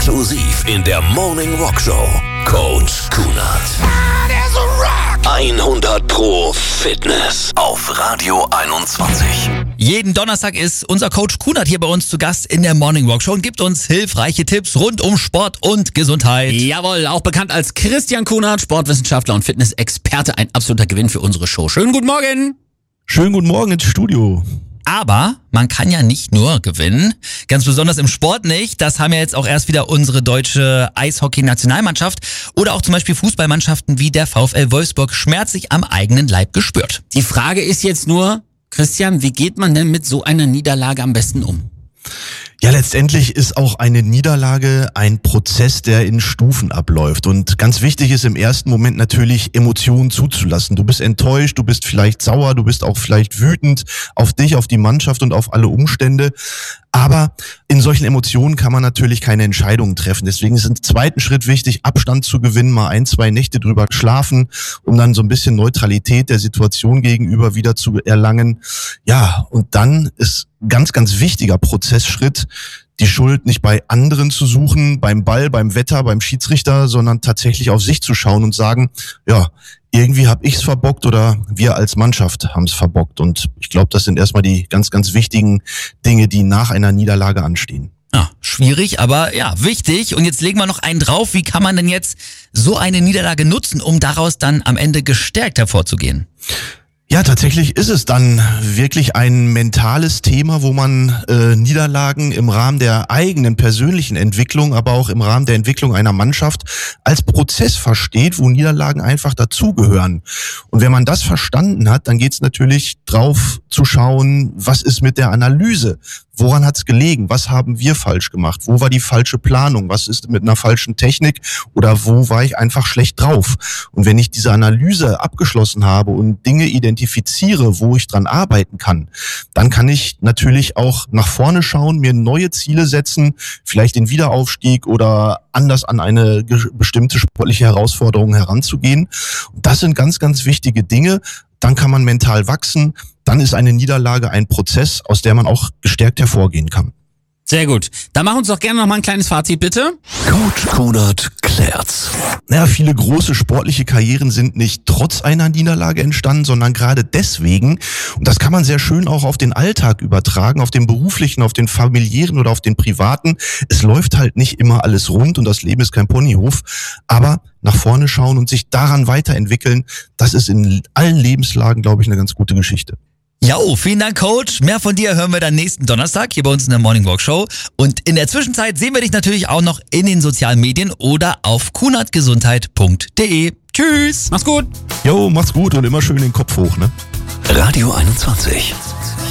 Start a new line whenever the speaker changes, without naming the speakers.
Exklusiv in der Morning Rock Show. Coach Kunert. 100% Fitness auf Radio 21.
Jeden Donnerstag ist unser Coach Kunert hier bei uns zu Gast in der Morning Rock Show und gibt uns hilfreiche Tipps rund um Sport und Gesundheit.
Jawohl, auch bekannt als Christian Kunert, Sportwissenschaftler und Fitnessexperte. Ein absoluter Gewinn für unsere Show. Schönen guten Morgen.
Schönen guten Morgen ins Studio.
Aber man kann ja nicht nur gewinnen, ganz besonders im Sport nicht. Das haben ja jetzt auch erst wieder unsere deutsche Eishockey-Nationalmannschaft oder auch zum Beispiel Fußballmannschaften wie der VfL Wolfsburg schmerzlich am eigenen Leib gespürt.
Die Frage ist jetzt nur, Christian, wie geht man denn mit so einer Niederlage am besten um?
Ja, letztendlich ist auch eine Niederlage ein Prozess, der in Stufen abläuft. Und ganz wichtig ist im ersten Moment natürlich, Emotionen zuzulassen. Du bist enttäuscht, du bist vielleicht sauer, du bist auch vielleicht wütend auf dich, auf die Mannschaft und auf alle Umstände. Aber in solchen Emotionen kann man natürlich keine Entscheidungen treffen. Deswegen ist im zweiten Schritt wichtig, Abstand zu gewinnen, mal 1-2 Nächte drüber schlafen, um dann so ein bisschen Neutralität der Situation gegenüber wieder zu erlangen. Ja, und dann ist ganz, ganz wichtiger Prozessschritt, die Schuld nicht bei anderen zu suchen, beim Ball, beim Wetter, beim Schiedsrichter, sondern tatsächlich auf sich zu schauen und sagen, ja, irgendwie habe ich's verbockt oder wir als Mannschaft haben's verbockt. Und ich glaube, das sind erstmal die ganz, ganz wichtigen Dinge, die nach einer Niederlage anstehen.
Ja, schwierig, aber ja, wichtig. Und jetzt legen wir noch einen drauf. Wie kann man denn jetzt so eine Niederlage nutzen, um daraus dann am Ende gestärkt hervorzugehen?
Ja, tatsächlich ist es dann wirklich ein mentales Thema, wo man Niederlagen im Rahmen der eigenen persönlichen Entwicklung, aber auch im Rahmen der Entwicklung einer Mannschaft als Prozess versteht, wo Niederlagen einfach dazugehören. Und wenn man das verstanden hat, dann geht es natürlich drauf zu schauen, was ist mit der Analyse? Woran hat's gelegen? Was haben wir falsch gemacht? Wo war die falsche Planung? Was ist mit einer falschen Technik? Oder wo war ich einfach schlecht drauf? Und wenn ich diese Analyse abgeschlossen habe und Dinge identifiziere, wo ich dran arbeiten kann, dann kann ich natürlich auch nach vorne schauen, mir neue Ziele setzen, vielleicht den Wiederaufstieg oder anders an eine bestimmte sportliche Herausforderung heranzugehen. Und das sind ganz, ganz wichtige Dinge. Dann kann man mental wachsen. Dann ist eine Niederlage ein Prozess, aus der man auch gestärkt hervorgehen kann.
Sehr gut. Dann mach uns doch gerne noch mal ein kleines Fazit, bitte.
Coach Kunert klärt's.
Naja, viele große sportliche Karrieren sind nicht trotz einer Niederlage entstanden, sondern gerade deswegen. Und das kann man sehr schön auch auf den Alltag übertragen, auf den beruflichen, auf den familiären oder auf den privaten. Es läuft halt nicht immer alles rund und das Leben ist kein Ponyhof. Aber nach vorne schauen und sich daran weiterentwickeln, das ist in allen Lebenslagen, glaube ich, eine ganz gute Geschichte.
Jo, vielen Dank, Coach. Mehr von dir hören wir dann nächsten Donnerstag hier bei uns in der Morning Walk Show. Und in der Zwischenzeit sehen wir dich natürlich auch noch in den sozialen Medien oder auf kunertgesundheit.de. Tschüss.
Mach's gut.
Jo, mach's gut und immer schön den Kopf hoch, ne?
Radio 21.